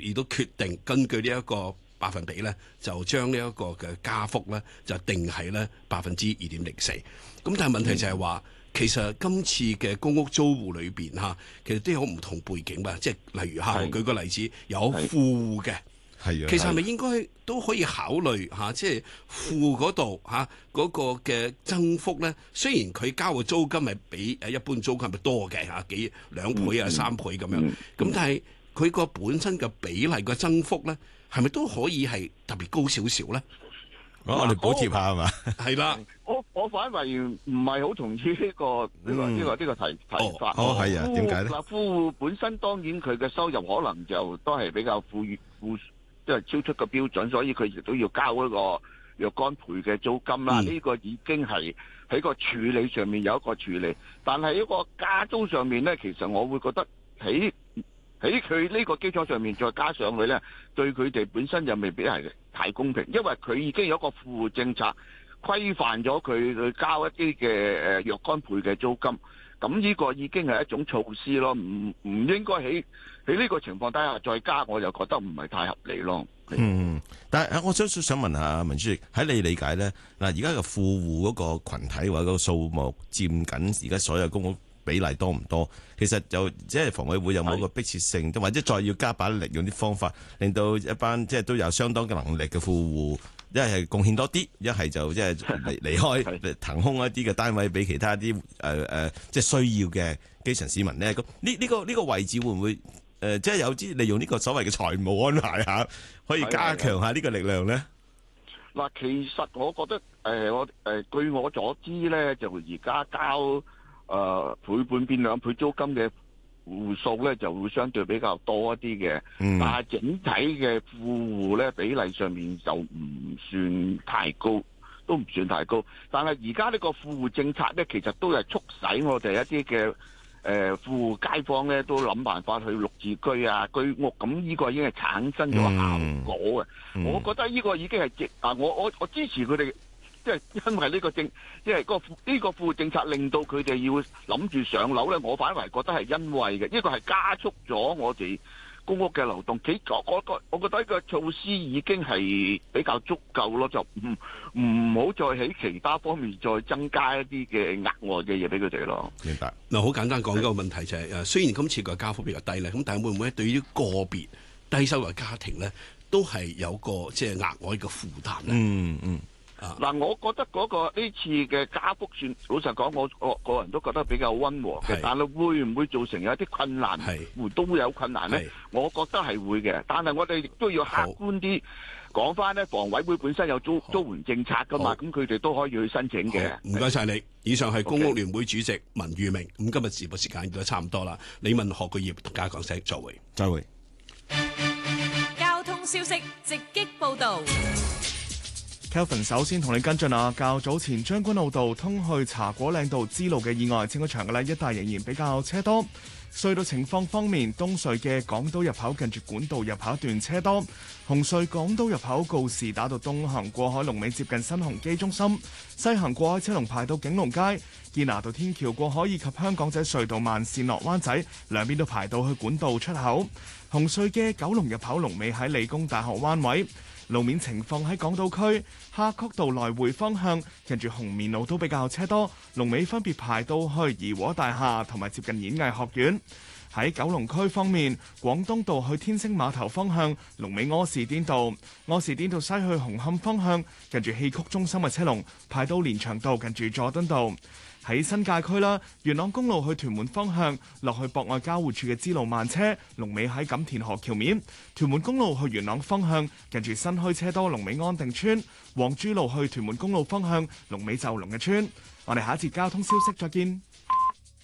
亦都決定根據呢一個百分比咧，就將呢一個嘅加幅咧就定係咧2.04%。咁但係問題就係話，其實今次嘅公屋租戶裏邊嚇，其實都有唔同背景吧。即係例如嚇，我舉個例子，有富戶嘅。其實係咪應該都可以考慮嚇，即係富嗰度嚇嗰個嘅增幅咧？雖然佢交嘅租金係比一般租金係多嘅嚇，2倍啊3倍咁樣，咁但係佢個本身嘅比例嘅增幅咧，係咪都可以係特別高少少咧？ 我哋補貼下係嘛？ 係啦， 我反為唔係好同意呢個提法。 係啊，點解咧？ 嗱，富戶本身當然佢嘅收入可能就都係比較即係超出個標準，所以佢亦都要交一個若干倍嘅租金啦。呢個已經係喺個處理上面有一個處理，但係一個加租上面咧，其實我會覺得喺佢呢個基礎上面再加上去咧，對佢哋本身又未必係太公平，因為佢已經有一個富戶政策規範咗佢去交一啲嘅若干倍嘅租金。咁呢個已經係一種措施咯，唔應該喺呢個情況底下再加，我就覺得唔係太合理咯。 但係我想問下文書，喺你理解咧，嗱，而家嘅富戶嗰個群體或者個數目佔緊而家所有公屋比例多唔多？其實就即係房委會有冇一個迫切性，或者再要加把力，用啲方法令到一班即係都有相當嘅能力嘅富戶，一係貢獻多啲，一係就即係離開騰空一啲嘅單位俾其他啲即係需要嘅基層市民咧。咁呢個位置會唔會即係有啲利用呢個所謂嘅財務安排下，可以加強下呢個力量咧？ 嗱，其實我覺得據我所知咧，就而家交倍半變2倍租金嘅戶數咧，就會相對比較多一啲嘅。但係整體嘅富戶咧，比例上面就唔算太高，都唔算太高。但係而家呢個富戶政策咧，其實都係促使我哋一啲嘅富戶街坊咧，都諗辦法去綠置居啊、居屋。咁呢個已經係產生咗效果嘅。我覺得呢個已經係我支持佢哋。即係因為呢個即係呢個富戶政策令到佢哋要諗住上樓咧，我反為覺得係因為嘅，呢個係加速咗我哋公屋嘅流動。我覺得呢個措施已經係比較足夠咯，就唔好再喺其他方面再增加一啲嘅額外嘅嘢俾佢哋咯。 明白。 嗱，好簡單講一個問題就係雖然今次個加幅比較低咧，咁但係會唔會對於個別低收入家庭咧，都係有個即係額外嘅負擔咧？ 嗱，我覺得呢次嘅加幅算，老實講，我個人都覺得比較溫和嘅，但係會唔會造成有一啲困難？都會有困難咧。我覺得係會嘅，但係我哋亦都要客觀啲講翻咧。房委會本身有租援政策噶嘛，咁佢哋都可以去申請嘅。 唔該晒你。以上係公屋聯會主席文裕明。咁今日直播時間亦都差唔多啦。李文學嘅業同大家講聲再會。 再會。 交通消息直擊報導。 Kelvin 首先同你跟進啊，較早前將軍澳道通去茶果嶺道支路嘅意外清咗場嘅呢，一帶仍然比較車多。隧道情況方面，東隧嘅港島入口近住管道入口一段車多，紅隧港島入口告士打道東行過海龍尾接近新鴻基中心，西行過海車龍排到景隆街，堅拿道天橋過海以及香港仔隧道慢線落灣仔兩邊都排到去管道出口。紅隧嘅九龍入口龍尾喺理工大學灣位。路面情況喺港島區夏慤道來回方向，近住紅棉路都比較車多，龍尾分別排到去怡和大廈同埋接近演藝學院。喺九龍區方面，廣東道去天星碼頭方向，龍尾柯士甸道；柯士甸道西去紅磡方向，近住戲曲中心嘅車龍排到連翔道近住佐敦道。喺新界區啦，元朗公路去屯門方向落去博愛交匯處嘅支路慢車，龍尾喺錦田河橋面；屯門公路去元朗方向近住新墟車多，龍尾安定村；黃珠路去屯門公路方向龍尾就龍嘅村。我哋下一節交通消息再見。